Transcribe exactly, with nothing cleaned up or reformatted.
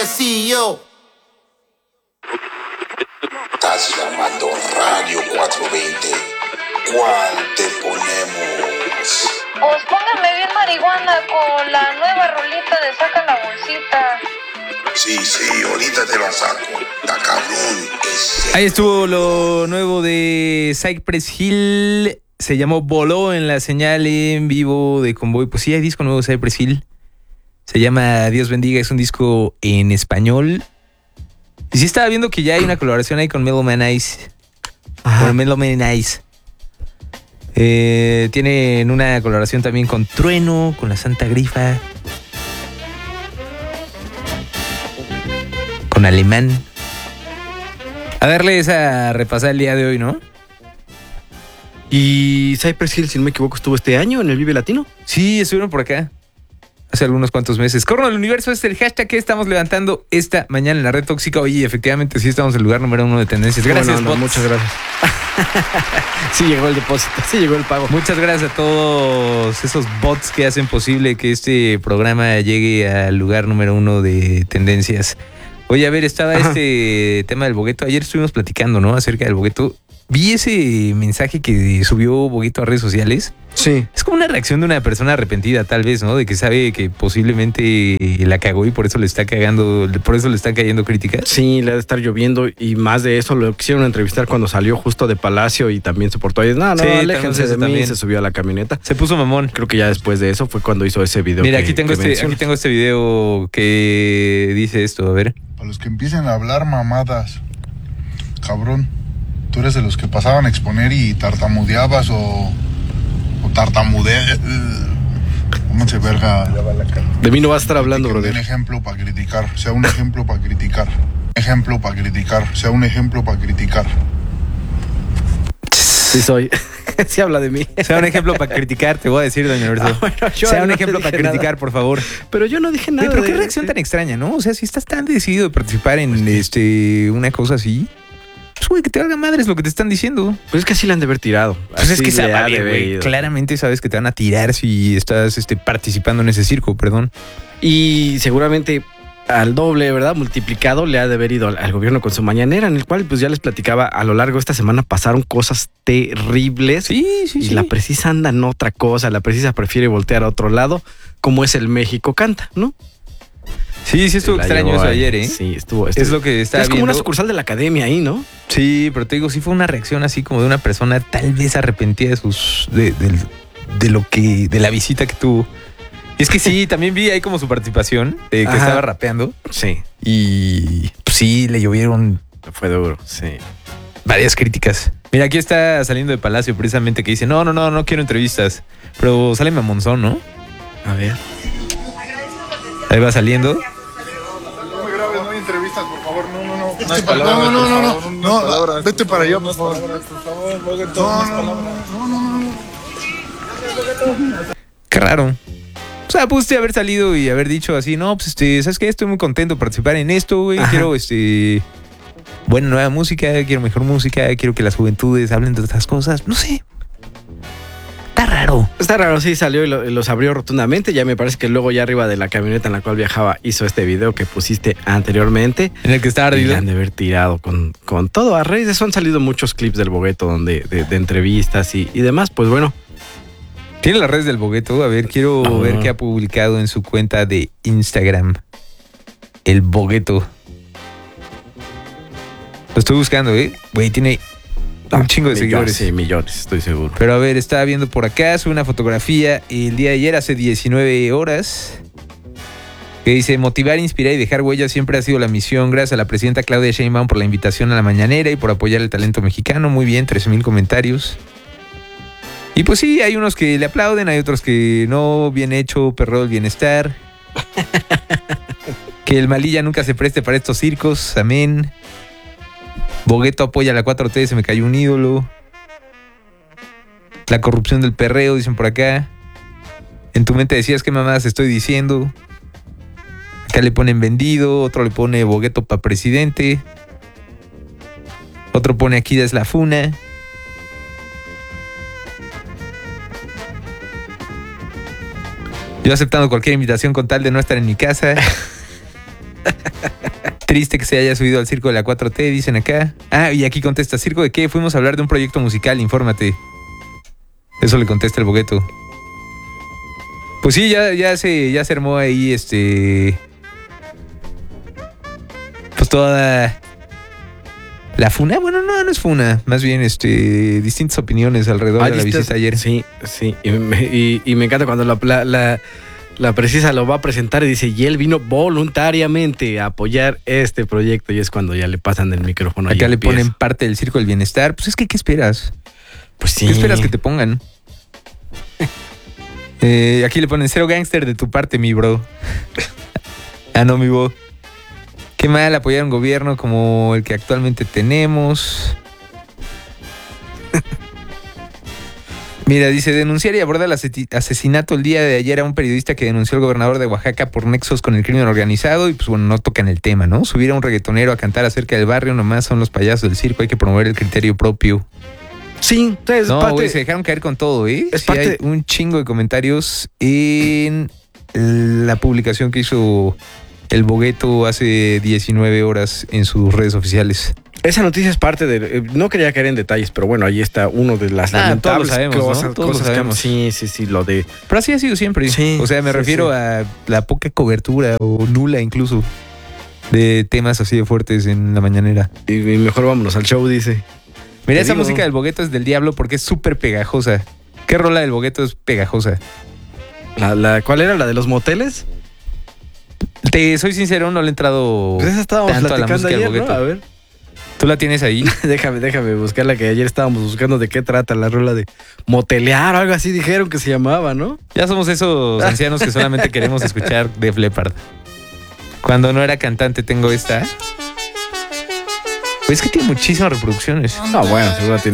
C E O. Estás llamando Radio cuatrocientos veinte. ¿Cuál te ponemos? Pues póngame bien marihuana con la nueva rolita de Saca la Bolsita. Sí, sí, ahorita te lo saco. Está cabrón. Ese. Ahí estuvo lo nuevo de Cypress Hill. Se llamó Voló en la señal en vivo de Convoy. Pues sí, hay disco nuevo de Cypress Hill. Se llama Dios Bendiga. Es un disco en español. Y sí estaba viendo que ya hay una colaboración ahí con Mellow Man Ice. Ajá. Con Mellow Man Ice. Eh, tienen una colaboración también con Trueno, con la Santa Grifa, con Alemán. A darle esa repasada el día de hoy, ¿no? Y Cypress Hill, si no me equivoco, estuvo este año en el Vive Latino. Sí, estuvieron por acá hace algunos cuantos meses. Corno del Universo es el hashtag que estamos levantando esta mañana en la red tóxica. Oye, efectivamente, sí estamos en el lugar número uno de tendencias. Gracias, bueno, no, muchas gracias. Sí llegó el depósito, sí llegó el pago. Muchas gracias a todos esos bots que hacen posible que este programa llegue al lugar número uno de tendencias. Oye, a ver, estaba Ajá. este tema del Bogueto. Ayer estuvimos platicando, ¿no? Acerca del Bogueto. Vi ese mensaje que subió Bogueto a redes sociales. Sí. Es como una reacción de una persona arrepentida, tal vez, ¿no? De que sabe que posiblemente la cagó y por eso le está cagando, por eso le están cayendo críticas. Sí, le ha de estar lloviendo y más de eso lo quisieron entrevistar cuando salió justo de Palacio y también se portó ahí. No, no, sí, aléjense de mí. También. Se subió a la camioneta. Se puso mamón. Creo que ya después de eso fue cuando hizo ese video. Mira, que, aquí tengo que este, mencionas. aquí tengo este video que dice esto, a ver. Para los que empiecen a hablar mamadas, cabrón, tú eres de los que pasaban a exponer y tartamudeabas o, o tartamudeas. Pónganse verga. De mí no vas a estar hablando, brother. Un ejemplo para criticar, sea un ejemplo para criticar. Ejemplo para criticar, sea un ejemplo para criticar. Sí soy. Sí habla de mí. Sea un ejemplo para criticar, te voy a decir, doña Lorenzo. Ah, bueno, sea un no ejemplo para criticar, nada. Por favor. Pero yo no dije nada. Oye, pero qué de... reacción tan extraña, ¿no? O sea, si estás tan decidido de participar en pues, este una cosa así, pues güey, que te valga madres lo que te están diciendo. Pues es que así le han de haber tirado. Pues así es que sabe, güey. Claramente sabes que te van a tirar si estás este, participando en ese circo, perdón. Y seguramente al doble, ¿verdad? Multiplicado le ha de haber ido al, al gobierno con su mañanera, en el cual pues ya les platicaba, a lo largo de esta semana pasaron cosas terribles. Sí, sí, y sí. la precisa anda en otra cosa, la precisa prefiere voltear a otro lado, como es el México Canta, ¿no? Sí, sí estuvo extraño eso ayer, ¿eh? Sí, estuvo. estuvo es lo que está Es como viendo. una sucursal de la academia ahí, ¿no? Sí, pero te digo, sí fue una reacción así como de una persona tal vez arrepentida de sus de, de, de lo que de la visita que tuvo. Y es que sí, también vi ahí como su participación, de que Ajá. estaba rapeando. Sí. Y pues, sí, le llovieron. Fue duro, sí. Varias críticas. Mira, aquí está saliendo de Palacio precisamente que dice, no, no, no, no quiero entrevistas. Pero sale mamonzón, ¿no? A ver. Ahí va saliendo. No me grabes, no hay entrevistas, por favor, no, no, no. No hay palabras, no, no, no, no, favor, no, no, palabras, vete para allá, por por favor. favor. No, no, no, no, no. Qué raro. O sea, pudiste haber salido y haber dicho así, no, pues este, ¿sabes qué? Estoy muy contento de participar en esto, güey. Quiero, este, buena nueva música, quiero mejor música, quiero que las juventudes hablen de otras cosas. No sé. Está raro. Está raro, sí, salió y lo, los abrió rotundamente. Ya me parece que luego ya arriba de la camioneta en la cual viajaba hizo este video que pusiste anteriormente. En el que está ardido. Y le han de haber tirado con, con todo. A raíz de eso han salido muchos clips del Bogueto donde, de, de entrevistas y, y demás. Pues bueno. Tiene las redes del Bogueto. A ver, quiero uh-huh. ver qué ha publicado en su cuenta de Instagram. El Bogueto. Lo estoy buscando, ¿eh? Güey, tiene un chingo de millones, seguidores. Sí, millones, estoy seguro. Pero a ver, estaba viendo por acá, sube una fotografía el día de ayer, hace diecinueve horas, que dice, motivar, inspirar y dejar huella siempre ha sido la misión. Gracias a la presidenta Claudia Sheinbaum por la invitación a la mañanera y por apoyar el talento mexicano. Muy bien, trece mil comentarios. Y pues sí, hay unos que le aplauden, hay otros que no, bien hecho, perro del bienestar. Que el Malilla nunca se preste para estos circos, amén. Bogueto apoya la cuatro T, se me cayó un ídolo. La corrupción del perreo, dicen por acá. En tu mente decías, ¿qué mamadas estoy diciendo? Acá le ponen vendido, otro le pone Bogueto para presidente. Otro pone aquí es la funa. Yo aceptando cualquier invitación con tal de no estar en mi casa. Triste que se haya subido al circo de la cuatro T, dicen acá. Ah, y aquí contesta, ¿circo de qué? Fuimos a hablar de un proyecto musical, infórmate. Eso le contesta el Bogueto. Pues sí, ya, ya, se, ya se armó ahí este... Pues toda... La funa, bueno, no, no es funa. Más bien este distintas opiniones alrededor Ah, de la listas. visita ayer. Sí, sí. Y me, y- y me encanta cuando la, la, la, la precisa lo va a presentar y dice, y él vino voluntariamente a apoyar este proyecto. Y es cuando ya le pasan el micrófono. ahí Acá en le pies. ponen parte del circo del bienestar. Pues es que, ¿qué esperas? Pues sí. ¿Qué esperas que te pongan? Eh, aquí le ponen cero gangster de tu parte, mi bro. Ah, no, mi bro. Qué mal apoyar un gobierno como el que actualmente tenemos. Mira, dice, denunciar y abordar el aseti- asesinato el día de ayer a un periodista que denunció al gobernador de Oaxaca por nexos con el crimen organizado y pues bueno, no tocan el tema, ¿no? Subir a un reggaetonero a cantar acerca del barrio nomás son los payasos del circo, hay que promover el criterio propio. Sí, es No, parte- güey, se dejaron caer con todo, ¿eh? Es Sí, parte- hay un chingo de comentarios en la publicación que hizo el Bogueto hace diecinueve horas en sus redes oficiales. Esa noticia es parte de... eh, no quería caer en detalles, pero bueno, ahí está uno de las Ah, lamentables todos lo sabemos, ¿no? cosas, Todos lo cosas que- sabemos. sí, sí, sí, lo de... Pero así ha sido siempre. Sí, o sea, me sí, refiero sí. a la poca cobertura o nula incluso de temas así de fuertes en la mañanera. Y mejor vámonos al show, dice. Mira, Te esa digo. música del Bogueto es del diablo porque es súper pegajosa. ¿Qué rola del Bogueto es pegajosa? La, la, ¿Cuál era? ¿La de los moteles? Te soy sincero, no le he entrado Pues esa estábamos tanto a la platicando música del ayer, ¿no? Bogueto. A ver. ¿Tú la tienes ahí? déjame, déjame buscarla, que ayer estábamos buscando de qué trata la rola de motelear o algo así dijeron que se llamaba, ¿no? Ya somos esos ancianos que solamente queremos escuchar Def Leppard. Cuando no era cantante tengo esta. Pues es que tiene muchísimas reproducciones. No, bueno, seguro tiene